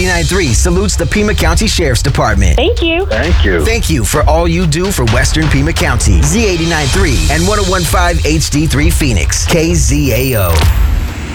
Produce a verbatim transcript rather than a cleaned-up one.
eighty-nine point three salutes the Pima County Sheriff's Department. Thank you. Thank you. Thank you for all you do for Western Pima County. Z eighty-nine point three and ten fifteen H D three Phoenix. K Z A O.